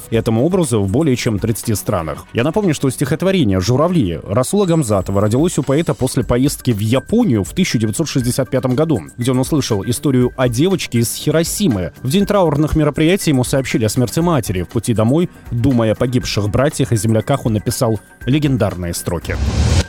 этому образу в более чем 30 странах. Я напомню, что стихотворение «Журавли» Расула Гамзатова родилось у поэта после поездки в Японию в 1965 году, где он услышал историю о девочке из Хиросимы. В день траурных мероприятий ему сообщили о смерти матери. В пути домой, думая о погибших братьях и земляках, он написал легендарные строки.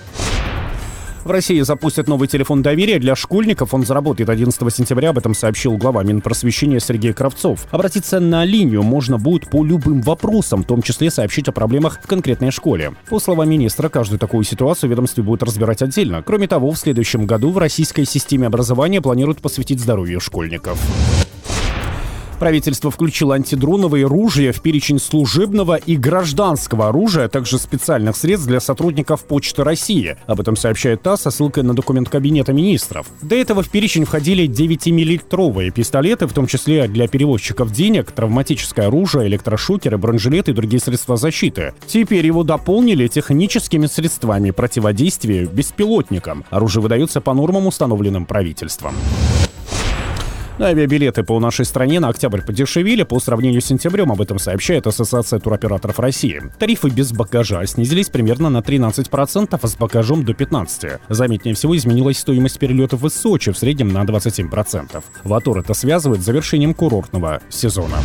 В России запустят новый телефон доверия для школьников. Он заработает 11 сентября. Об этом сообщил глава Минпросвещения Сергей Кравцов. Обратиться на линию можно будет по любым вопросам, в том числе сообщить о проблемах в конкретной школе. По словам министра, каждую такую ситуацию ведомстве будет разбирать отдельно. Кроме того, в следующем году в российской системе образования планируют посвятить здоровью школьников. Правительство включило антидроновые ружья в перечень служебного и гражданского оружия, а также специальных средств для сотрудников Почты России. Об этом сообщает ТАСС со ссылкой на документ Кабинета министров. До этого в перечень входили 9-миллилитровые пистолеты, в том числе для перевозчиков денег, травматическое оружие, электрошокеры, бронежилеты и другие средства защиты. Теперь его дополнили техническими средствами противодействия беспилотникам. Оружие выдается по нормам, установленным правительством. Авиабилеты по нашей стране на октябрь подешевели по сравнению с сентябрем. Об этом сообщает Ассоциация туроператоров России. Тарифы без багажа снизились примерно на 13%, а с багажом до 15%. Заметнее всего изменилась стоимость перелетов из Сочи, в среднем на 27%. ВАТОР это связывает с завершением курортного сезона.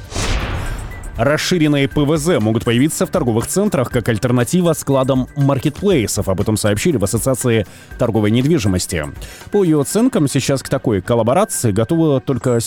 Расширенные ПВЗ могут появиться в торговых центрах как альтернатива складам маркетплейсов. Об этом сообщили в Ассоциации торговой недвижимости. По ее оценкам, сейчас к такой коллаборации готовы только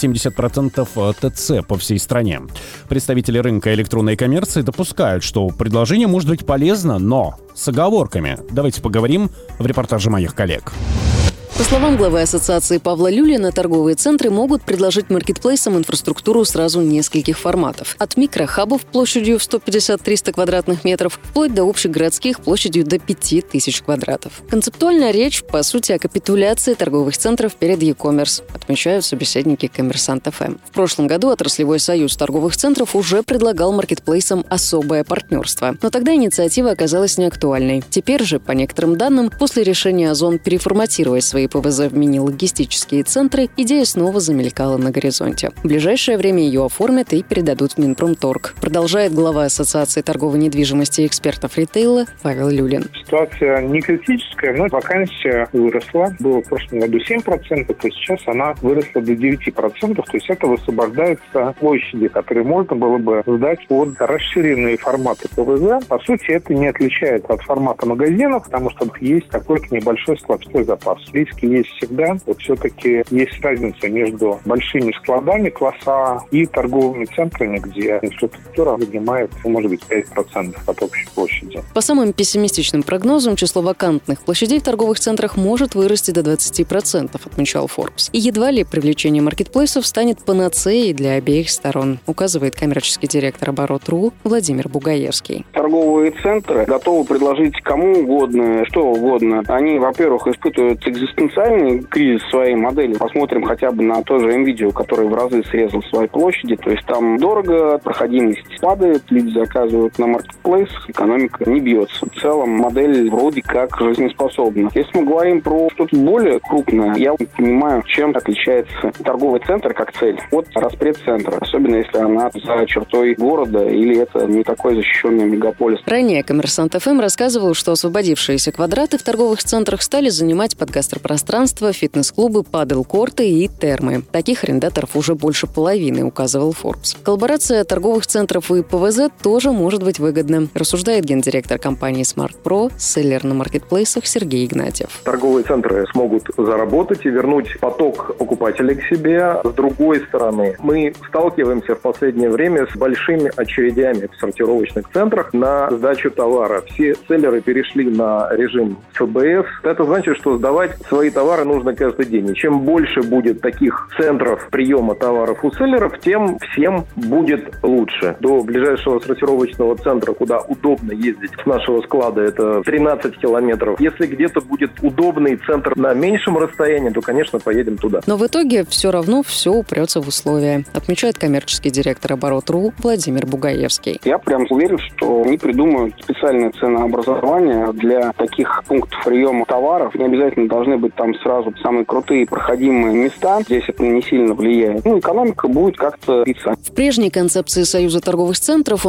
70% ТЦ по всей стране. Представители рынка электронной коммерции допускают, что предложение может быть полезно, но с оговорками. Давайте поговорим в репортаже моих коллег. По словам главы ассоциации Павла Люлина, торговые центры могут предложить маркетплейсам инфраструктуру сразу нескольких форматов. От микрохабов площадью в 150-300 квадратных метров вплоть до общегородских площадью до 5000 квадратов. Концептуальная речь, по сути, о капитуляции торговых центров перед e-commerce, отмечают собеседники Коммерсант ФМ. В прошлом году отраслевой союз торговых центров уже предлагал маркетплейсам особое партнерство. Но тогда инициатива оказалась неактуальной. Теперь же, по некоторым данным, после решения Озон переформатировать свои ПВЗ в мини-логистические центры, идея снова замелькала на горизонте. В ближайшее время ее оформят и передадут в Минпромторг. Продолжает глава Ассоциации торговой недвижимости и экспертов ритейла Павел Люлин. Ситуация не критическая, но вакансия выросла. Было в прошлом году 7%, то сейчас она выросла до 9%. То есть это высвобождаются площади, которые можно было бы сдать под расширенные форматы ПВЗ. По сути, это не отличается от формата магазинов, потому что есть какой-то небольшой складской запас. Риски есть всегда. Вот все-таки есть разница между большими складами класса и торговыми центрами, где инфраструктура занимает, может быть, 5% от общей площади. По самым пессимистичным прогнозам, число вакантных площадей в торговых центрах может вырасти до 20%, отмечал Forbes. И едва ли привлечение маркетплейсов станет панацеей для обеих сторон, указывает коммерческий директор Оборот.ру Владимир Бугаевский. Торговые центры готовы предложить кому угодно, что угодно. Они, во-первых, испытывают экзистенциальный кризис своей модели. Посмотрим хотя бы на то же NVIDIA, который в разы срезал свои площади. То есть там дорого, проходимость падает, люди заказывают на маркетплейсах, экономика не бьется. В целом модель вроде как жизнеспособна. Если мы говорим про что-то более крупное, я понимаю, чем отличается торговый центр как цель от распредцентра. Особенно если она за чертой города или это не такой защищенный мегаполис. Ранее Коммерсант ФМ рассказывал, что освободившиеся квадраты в торговых центрах стали занимать под гастропространство, фитнес-клубы, падл-корты и термы. Таких арендаторов уже больше половины, указывал Forbes. Коллаборация торговых центров и ПВЗ тоже может быть выгодна, рассуждает гендиректор компании Smart Pro, селлер на маркетплейсах Сергей Игнатьев. Торговые центры смогут заработать и вернуть поток покупателей к себе. С другой стороны, мы сталкиваемся в последнее время с большими очередями в сортировочных центрах на сдачу товара. Все селлеры перешли на режим ФБС. Это значит, что сдавать свои товары нужно каждый день. И чем больше будет таких центров приема товаров у селлеров, тем всем будет лучше. До ближайшего сортировочного центра, куда удобно ездить с нашего склада, это 13 километров. Если где-то будет удобный центр на меньшем расстоянии, то, конечно, поедем туда. Но в итоге все равно все упрется в условия, отмечает коммерческий директор Оборот.ру Владимир Бугаевский. Я прям уверен, что они придумают специальное ценообразование для таких пунктов приема товаров. Не обязательно должны быть там сразу самые крутые проходимые места. Здесь это не сильно влияет. Экономика будет как-то биться. В прежней концепции Союза торговых центров